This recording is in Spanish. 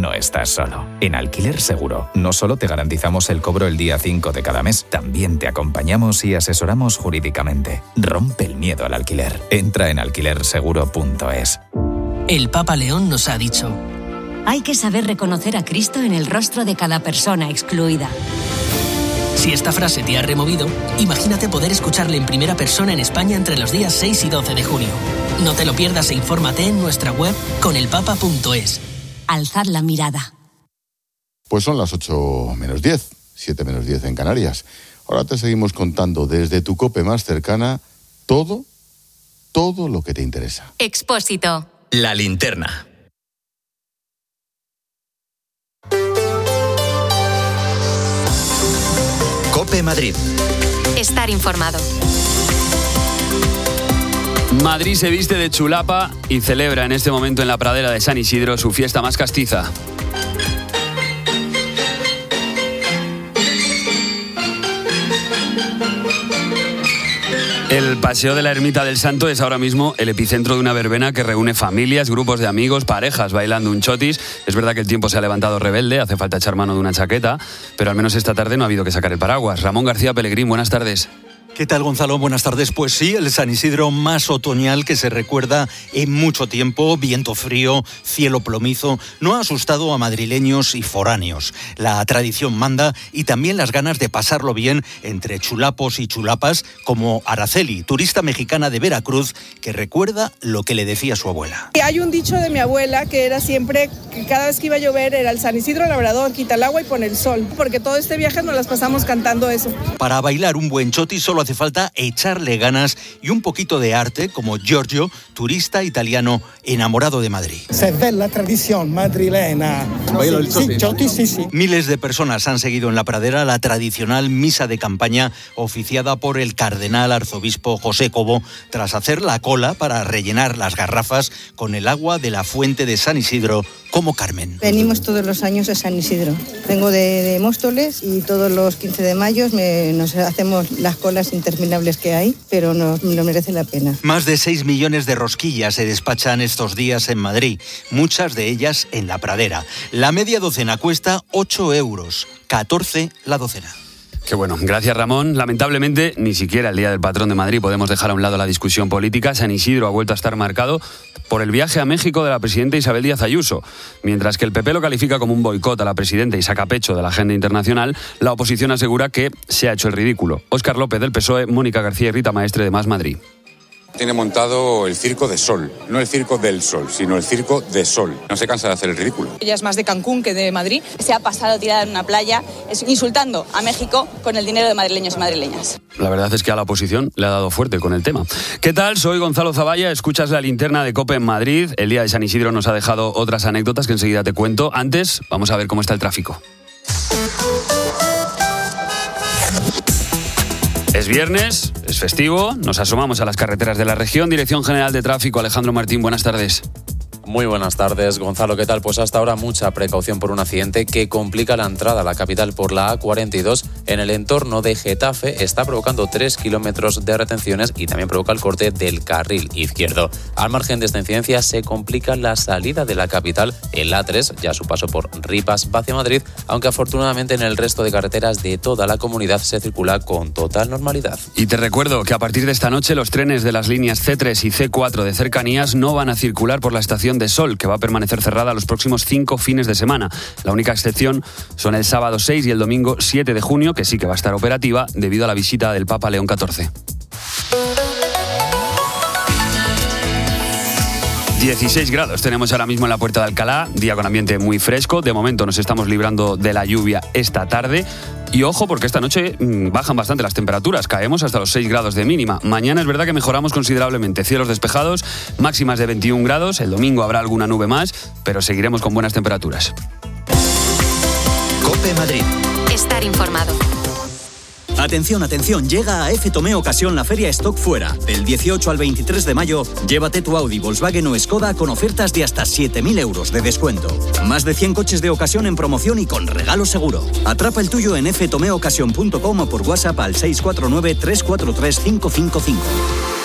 no estás solo. En Alquiler Seguro, no solo te garantizamos el cobro el día 5 de cada mes, también te acompañamos y asesoramos jurídicamente. Rompe el miedo al alquiler. Entra en alquilerseguro.es. El Papa León nos ha dicho: hay que saber reconocer a Cristo en el rostro de cada persona excluida. Si esta frase te ha removido, imagínate poder escucharle en primera persona en España entre los días 6 y 12 de junio. No te lo pierdas e infórmate en nuestra web conelpapa.es. Alzad la mirada. Pues son las 8 menos 10, 7 menos 10 en Canarias. Ahora te seguimos contando desde tu COPE más cercana todo lo que te interesa. Expósito. La linterna. COPE Madrid. Estar informado. Madrid se viste de chulapa y celebra en este momento en la pradera de San Isidro su fiesta más castiza. El Paseo de la Ermita del Santo es ahora mismo el epicentro de una verbena que reúne familias, grupos de amigos, parejas bailando un chotis. Es verdad que el tiempo se ha levantado rebelde, hace falta echar mano de una chaqueta, pero al menos esta tarde no ha habido que sacar el paraguas. Ramón García Pellegrín, buenas tardes. ¿Qué tal, Gonzalo? Buenas tardes. Pues sí, el San Isidro más otoñal que se recuerda en mucho tiempo, viento frío, cielo plomizo, no ha asustado a madrileños y foráneos. La tradición manda y también las ganas de pasarlo bien entre chulapos y chulapas, como Araceli, turista mexicana de Veracruz, que recuerda lo que le decía su abuela. Hay un dicho de mi abuela que era siempre, que cada vez que iba a llover era el San Isidro Labrador, quita el agua y pone el sol, porque todo este viaje nos las pasamos cantando eso. Para bailar un buen chotis solo hace falta echarle ganas y un poquito de arte, como Giorgio, turista italiano enamorado de Madrid. Se ve la tradición madrilena. ¿Baila el chotis? Sí, chotis, sí. Miles de personas han seguido en la pradera la tradicional misa de campaña oficiada por el cardenal arzobispo José Cobo, tras hacer la cola para rellenar las garrafas con el agua de la fuente de San Isidro, como Carmen. Venimos todos los años a San Isidro. Vengo de Móstoles y todos los 15 de mayo nos hacemos las colas interminables que hay, pero no merece la pena. Más de 6 millones de rosquillas se despachan estos días en Madrid, muchas de ellas en la pradera. La media docena cuesta 8 euros, 14 la docena. Qué bueno, gracias Ramón. Lamentablemente, ni siquiera el Día del Patrón de Madrid podemos dejar a un lado la discusión política. San Isidro ha vuelto a estar marcado por el viaje a México de la presidenta Isabel Díaz Ayuso. Mientras que el PP lo califica como un boicot a la presidenta y saca pecho de la agenda internacional, la oposición asegura que se ha hecho el ridículo. Óscar López del PSOE, Mónica García y Rita Maestre de Más Madrid. Tiene montado el circo de Sol, no el circo del Sol, sino el circo de Sol. No se cansa de hacer el ridículo. Ella es más de Cancún que de Madrid. Se ha pasado tirada en una playa insultando a México con el dinero de madrileños y madrileñas. La verdad es que a la oposición le ha dado fuerte con el tema. ¿Qué tal? Soy Gonzalo Zavalla, escuchas la linterna de COPE en Madrid. El día de San Isidro nos ha dejado otras anécdotas que enseguida te cuento. Antes, vamos a ver cómo está el tráfico. Es viernes, es festivo, nos asomamos a las carreteras de la región. Dirección General de Tráfico, Alejandro Martín, buenas tardes. Muy buenas tardes, Gonzalo, ¿qué tal? Pues hasta ahora mucha precaución por un accidente que complica la entrada a la capital por la A42 en el entorno de Getafe. Está provocando 3 kilómetros de retenciones y también provoca el corte del carril izquierdo. Al margen de esta incidencia se complica la salida de la capital en la A3, ya a su paso por Rivas hacia Madrid, aunque afortunadamente en el resto de carreteras de toda la comunidad se circula con total normalidad. Y te recuerdo que a partir de esta noche los trenes de las líneas C3 y C4 de cercanías no van a circular por la estación de Sol, que va a permanecer cerrada los próximos 5 fines de semana. La única excepción son el sábado 6 y el domingo 7 de junio, que sí que va a estar operativa debido a la visita del Papa León XIV. 16 grados tenemos ahora mismo en la Puerta de Alcalá, día con ambiente muy fresco. De momento nos estamos librando de la lluvia esta tarde. Y ojo, porque esta noche bajan bastante las temperaturas, caemos hasta los 6 grados de mínima. Mañana es verdad que mejoramos considerablemente, cielos despejados, máximas de 21 grados, el domingo habrá alguna nube más, pero seguiremos con buenas temperaturas. COPE Madrid. Estar informado. Atención, atención, llega a F Tomé Ocasión la Feria Stock Fuera. Del 18 al 23 de mayo, llévate tu Audi, Volkswagen o Skoda con ofertas de hasta 7.000 euros de descuento. Más de 100 coches de ocasión en promoción y con regalo seguro. Atrapa el tuyo en ftomeocasión.com o por WhatsApp al 649 343 555.